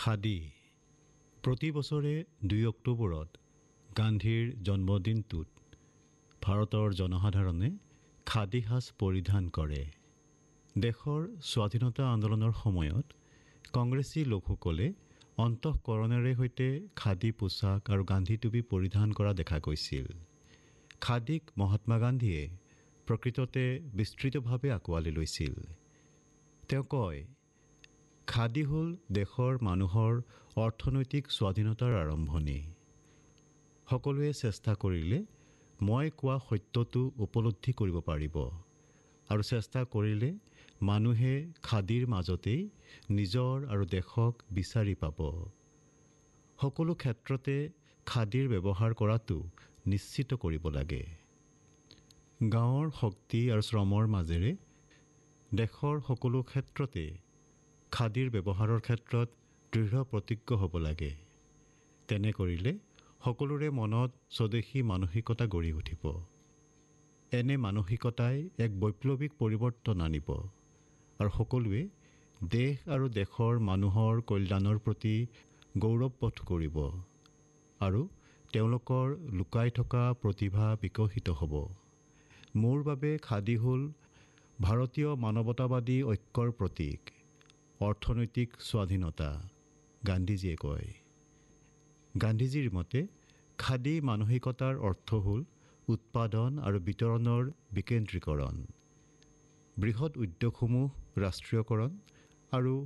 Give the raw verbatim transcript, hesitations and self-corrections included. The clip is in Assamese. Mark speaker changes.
Speaker 1: খাদী প্ৰতি বছৰে দুই অক্টোবৰত গান্ধীৰ জন্মদিনটোত ভাৰতৰ জনসাধাৰণে খাদী সাজ পৰিধান কৰে। দেশৰ স্বাধীনতা আন্দোলনৰ সময়ত কংগ্ৰেছী লোকসকলে অন্তঃকৰণেৰে সৈতে খাদী পোছাক আৰু গান্ধী টুপি পৰিধান কৰা দেখা গৈছিল। খাদীক মহাত্মা গান্ধীয়ে প্ৰকৃততে বিস্তৃতভাৱে আঁকোৱালি লৈছিল। তেওঁ কয়, খাদী হ'ল দেশৰ মানুহৰ অৰ্থনৈতিক স্বাধীনতাৰ আৰম্ভণি। সকলোৱে চেষ্টা কৰিলে মই কোৱা সত্যটো উপলব্ধি কৰিব পাৰিব আৰু চেষ্টা কৰিলে মানুহে খাদীৰ মাজতেই নিজৰ আৰু দেশক বিচাৰি পাব। সকলো ক্ষেত্ৰতে খাদীৰ ব্যৱহাৰ কৰাটো নিশ্চিত কৰিব লাগে। গাঁৱৰ শক্তি আৰু শ্ৰমৰ মাজেৰে দেশৰ সকলো ক্ষেত্ৰতে খাদীৰ ব্যৱহাৰৰ ক্ষেত্ৰত দৃঢ় প্ৰতিজ্ঞ হ'ব লাগে। তেনে কৰিলে সকলোৰে মনত স্বদেশী মানসিকতা গঢ়ি উঠিব। এনে মানসিকতাই এক বৈপ্লৱিক পৰিৱৰ্তন আনিব আৰু সকলোৱে দেশ আৰু দেশৰ মানুহৰ কল্যাণৰ প্ৰতি গৌৰৱবোধ কৰিব আৰু তেওঁলোকৰ লুকাই থকা প্ৰতিভা বিকশিত হ'ব। মোৰ বাবে খাদী হ'ল ভাৰতীয় মানৱতাবাদী ঐক্যৰ প্ৰতীক, অৰ্থনৈতিক স্বাধীনতা, গান্ধীজীয়ে কয়। গান্ধীজীৰ মতে খাদী মানসিকতাৰ অৰ্থ হ'ল উৎপাদন আৰু বিতৰণৰ বিকেন্দ্ৰীকৰণ, বৃহৎ উদ্যোগসমূহ ৰাষ্ট্ৰীয়কৰণ আৰু